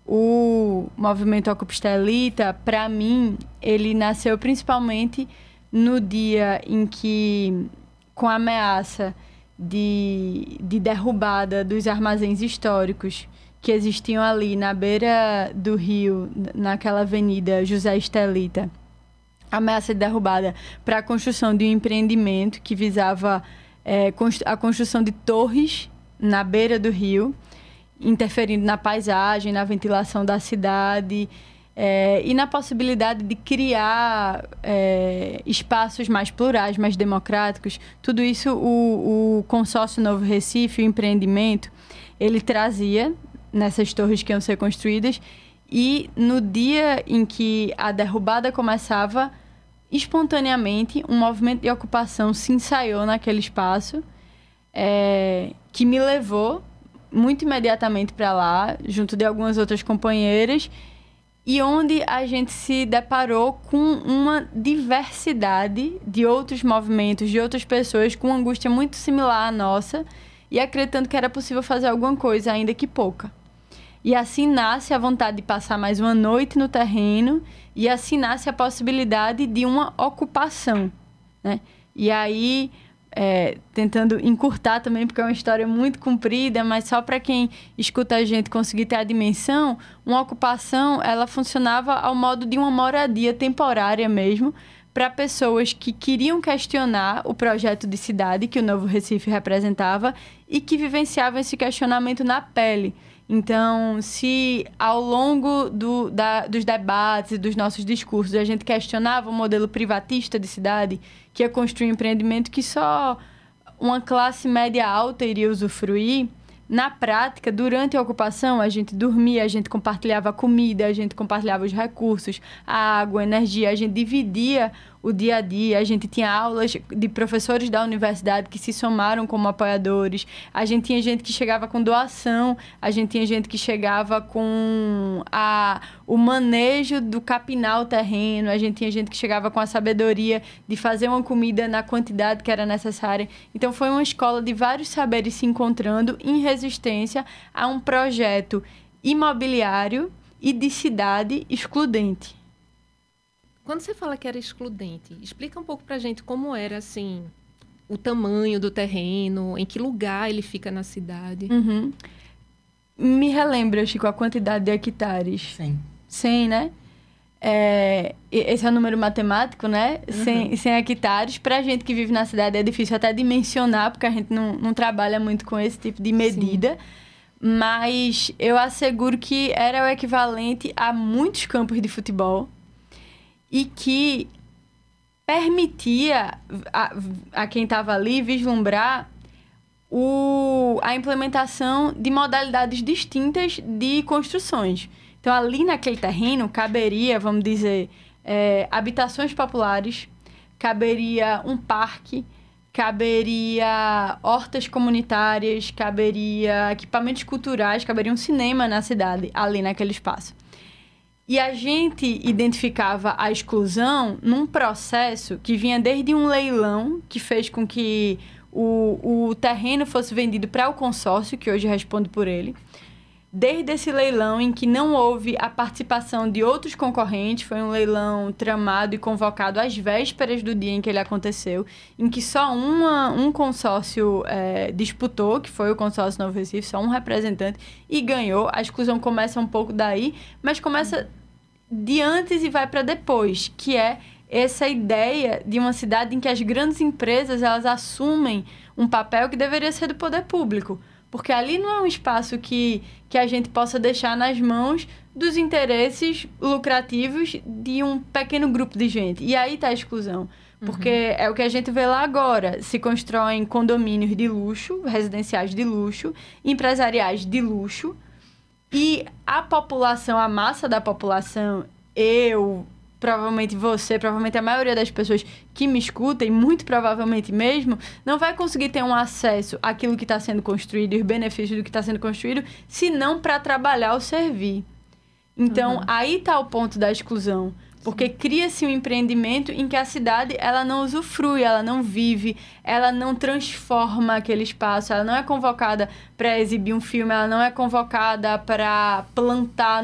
o movimento Ocupa Estelita, para mim, ele nasceu principalmente no dia em que, com a ameaça de derrubada dos armazéns históricos que existiam ali na beira do rio, naquela avenida José Estelita, ameaça de derrubada para a construção de um empreendimento que visava a construção de torres na beira do rio, interferindo na paisagem, na ventilação da cidade e na possibilidade de criar espaços mais plurais, mais democráticos. Tudo isso o consórcio Novo Recife, o empreendimento, ele trazia nessas torres que iam ser construídas, e no dia em que a derrubada começava, espontaneamente, um movimento de ocupação se ensaiou naquele espaço, que me levou muito imediatamente para lá, junto de algumas outras companheiras, e onde a gente se deparou com uma diversidade de outros movimentos, de outras pessoas com uma angústia muito similar à nossa, e acreditando que era possível fazer alguma coisa, ainda que pouca. E assim nasce a vontade de passar mais uma noite no terreno, e assim nasce a possibilidade de uma ocupação, né? E aí, tentando encurtar também, porque é uma história muito comprida, mas só para quem escuta a gente conseguir ter a dimensão, uma ocupação, ela funcionava ao modo de uma moradia temporária mesmo, para pessoas que queriam questionar o projeto de cidade que o Novo Recife representava e que vivenciavam esse questionamento na pele. Então, se ao longo dos debates e dos nossos discursos a gente questionava o modelo privatista de cidade, que ia construir um empreendimento que só uma classe média alta iria usufruir, na prática, durante a ocupação, a gente dormia, a gente compartilhava a comida, a gente compartilhava os recursos, a água, a energia, a gente dividia o dia a dia, a gente tinha aulas de professores da universidade que se somaram como apoiadores, a gente tinha gente que chegava com doação, a gente tinha gente que chegava com o manejo do capinar o terreno, a gente tinha gente que chegava com a sabedoria de fazer uma comida na quantidade que era necessária. Então, foi uma escola de vários saberes se encontrando em resistência a um projeto imobiliário e de cidade excludente. Quando você fala que era excludente, explica um pouco pra gente como era, assim, o tamanho do terreno, em que lugar ele fica na cidade. Uhum. Me relembra, Chico, a quantidade de hectares. 100, né? Esse é o número matemático, né? Uhum. 100 hectares. Pra gente que vive na cidade é difícil até dimensionar, porque a gente não trabalha muito com esse tipo de medida. Sim. Mas eu asseguro que era o equivalente a muitos campos de futebol e que permitia a quem estava ali vislumbrar a implementação de modalidades distintas de construções. Então, ali naquele terreno, caberia, vamos dizer, habitações populares, caberia um parque, caberia hortas comunitárias, caberia equipamentos culturais, caberia um cinema na cidade, ali naquele espaço. E a gente identificava a exclusão num processo que vinha desde um leilão, que fez com que o terreno fosse vendido para o consórcio, que hoje responde por ele. Desde esse leilão em que não houve a participação de outros concorrentes, foi um leilão tramado e convocado às vésperas do dia em que ele aconteceu, em que só um consórcio disputou, que foi o consórcio Novo Recife, só um representante, e ganhou. A exclusão começa um pouco daí, mas começa de antes e vai para depois, que é essa ideia de uma cidade em que as grandes empresas elas assumem um papel que deveria ser do poder público. Porque ali não é um espaço que a gente possa deixar nas mãos dos interesses lucrativos de um pequeno grupo de gente. E aí está a exclusão. Porque é o que a gente vê lá agora. Se constroem condomínios de luxo, residenciais de luxo, empresariais de luxo. E a população, a massa da população, provavelmente você, provavelmente a maioria das pessoas que me escutam, e muito provavelmente mesmo, não vai conseguir ter um acesso àquilo que está sendo construído e os benefícios do que está sendo construído, se não para trabalhar ou servir. Então, aí está o ponto da exclusão. Porque cria-se um empreendimento em que a cidade ela não usufrui, ela não vive, ela não transforma aquele espaço, ela não é convocada para exibir um filme, ela não é convocada para plantar